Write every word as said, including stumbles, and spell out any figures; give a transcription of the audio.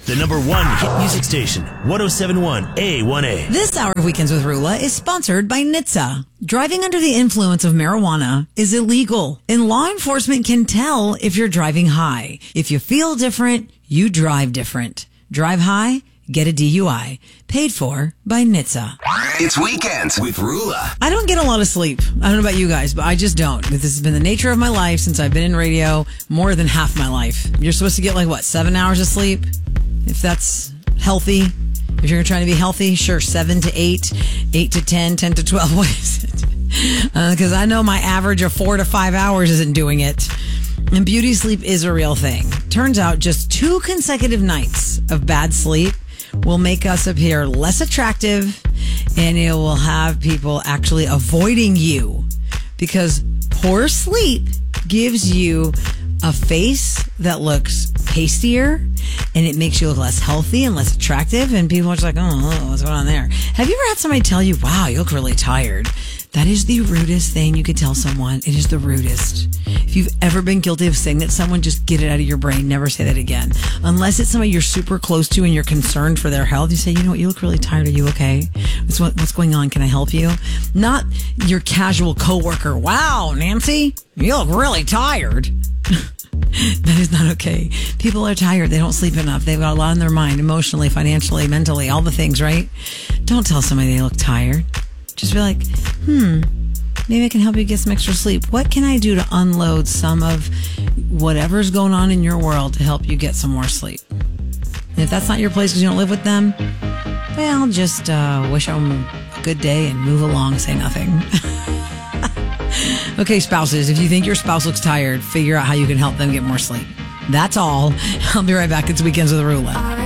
the number one hit music station, one oh seven point one A one A. This hour of Weekends with Rula is sponsored by N H T S A. Driving under the influence of marijuana is illegal, and law enforcement can tell if you're driving high. If you feel different, you drive different. Drive high, get a D U I. Paid for by N H T S A. It's Weekends with Rula. I don't get a lot of sleep. I don't know about you guys, but I just don't. This has been the nature of my life since I've been in radio more than half my life. You're supposed to get like, what, seven hours of sleep? If that's healthy. If you're trying to be healthy, sure, seven to eight, eight to ten, ten to twelve. What is it? Because uh, I know my average of four to five hours isn't doing it. And beauty sleep is a real thing. Turns out just two consecutive nights of bad sleep will make us appear less attractive, and it will have people actually avoiding you because poor sleep gives you a face that looks pastier, and it makes you look less healthy and less attractive, and people are just like, oh, what's going on there? Have you ever had somebody tell you, wow, you look really tired? That is the rudest thing you could tell someone. It is the rudest. If you've ever been guilty of saying that to someone, just get it out of your brain. Never say that again. Unless it's somebody you're super close to and you're concerned for their health. You say, you know what, you look really tired. Are you okay? What's, what, what's going on? Can I help you? Not your casual coworker. Wow, Nancy, you look really tired. That is not okay. People are tired. They don't sleep enough. They've got a lot on their mind, emotionally, financially, mentally, all the things, right? Don't tell somebody they look tired. Just be like, hmm, maybe I can help you get some extra sleep. What can I do to unload some of whatever's going on in your world to help you get some more sleep? And if that's not your place because you don't live with them, well, just uh, wish them a good day and move along, say nothing. Okay, spouses, if you think your spouse looks tired, figure out how you can help them get more sleep. That's all. I'll be right back. It's Weekends with Rula.